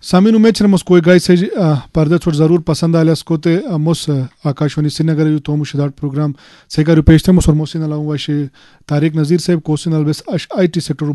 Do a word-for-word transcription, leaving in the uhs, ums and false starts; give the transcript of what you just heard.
सामिन उमेद छरमस कोई गाय से पर्दा छोड़ ज़रूर पसंद आलस को ते मुस आकाशवाणी श्रीनगर यू तोमु शिदाट प्रोग्राम सेका रुपेश थे मुस और मोसिन अलाउ वश तारिक नज़ीर साहब कोसिन अलबस आई टी सेक्टर